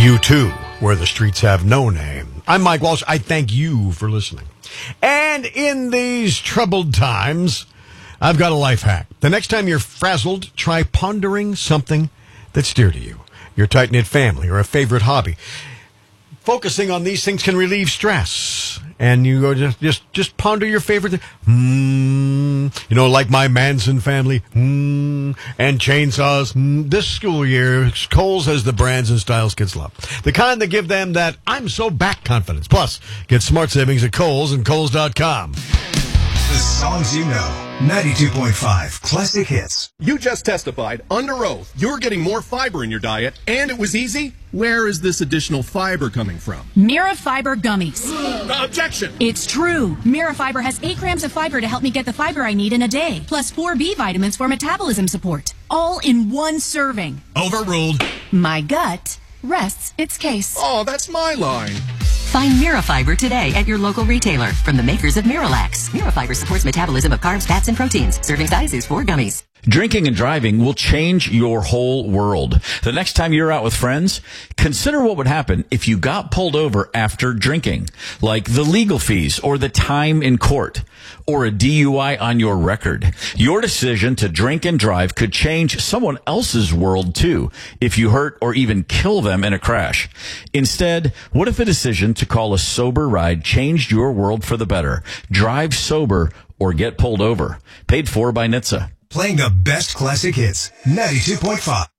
You too, where the streets have no name. I'm Mike Walsh. I thank you for listening. And in these troubled times, I've got a life hack. The next time you're frazzled, try pondering something that's dear to you, your tight-knit family, or a favorite hobby. Focusing on these things can relieve stress. And you go just ponder your favorite thing. Like my Manson family. And chainsaws. This school year, Kohl's has the brands and styles kids love. The kind that give them that I'm so back confidence. Plus, get smart savings at Kohl's and Kohls.com. The songs you know. 92.5 Classic Hits. You just testified under oath you're getting more fiber in your diet, and it was easy. Where is this additional fiber coming from? Mirafiber gummies. Objection! It's true. Mirafiber has 8 grams of fiber to help me get the fiber I need in a day, plus 4 B vitamins for metabolism support. All in one serving. Overruled. My gut rests its case. Oh, that's my line. Find Mirafiber today at your local retailer from the makers of Miralax. Mirafiber supports metabolism of carbs, fats, and proteins. Serving size is 4 gummies. Drinking and driving will change your whole world. The next time you're out with friends, consider what would happen if you got pulled over after drinking, like the legal fees or the time in court or a DUI on your record. Your decision to drink and drive could change someone else's world too if you hurt or even kill them in a crash. Instead, what if a decision to call a sober ride changed your world for the better? Drive sober or get pulled over. Paid for by NHTSA. Playing the best classic hits. 92.5.